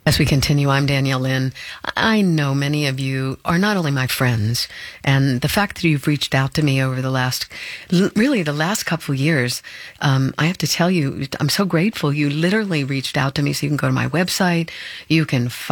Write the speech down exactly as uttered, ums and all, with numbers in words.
As we continue, I'm Danielle Lynn. I know many of you are not only my friends, and the fact that you've reached out to me over the last, really the last couple of years, um, I have to tell you, I'm so grateful. You literally reached out to me, so you can go to my website, you can